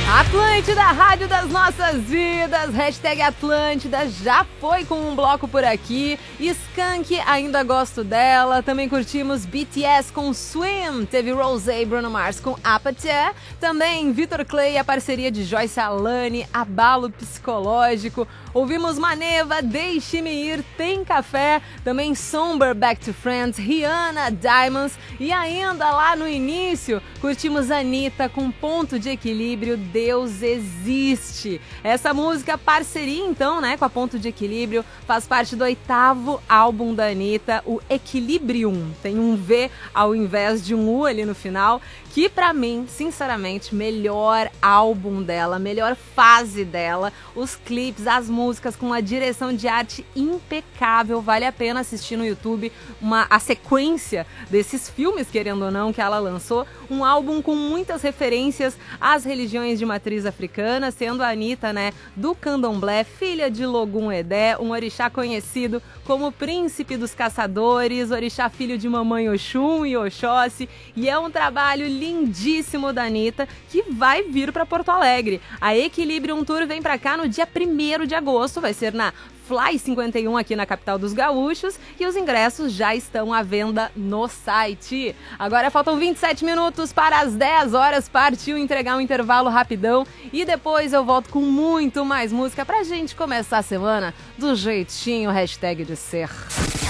Atlântida, rádio das nossas vidas, hashtag Atlântida, já foi com um bloco por aqui, Skank, ainda gosto dela, também curtimos BTS com Swim, teve Rosé e Bruno Mars com Apache, também Vitor Clay, a parceria de Joyce Alane, Abalo Psicológico, ouvimos Maneva, Deixe-me Ir, Tem Café, também Somber, Back to Friends, Rihanna, Diamonds e ainda lá no início curtimos Anitta com Ponto de Equilíbrio, Deus Existe. Essa música, parceria então, né, com a Ponto de Equilíbrio, faz parte do 8º álbum da Anitta, o Equilibrium. Tem um V ao invés de um U ali no final, que pra mim, sinceramente, melhor álbum dela, melhor fase dela, os clipes, as músicas com uma direção de arte impecável, vale a pena assistir no YouTube a sequência desses filmes, querendo ou não, que ela lançou, um álbum com muitas referências às religiões de matriz africana, sendo a Anitta, né, do candomblé, filha de Logum Edé, um orixá conhecido como príncipe dos caçadores, orixá filho de mamãe Oxum e Oxóssi, e é um trabalho lindíssimo da Anitta que vai vir para Porto Alegre. A Equilibrium Tour vem para cá no dia 1º de agosto, vai ser na Fly 51 aqui na capital dos gaúchos e os ingressos já estão à venda no site. Agora faltam 27 minutos para as 10 horas, partiu entregar um intervalo rapidão e depois eu volto com muito mais música pra gente começar a semana do jeitinho hashtag de ser.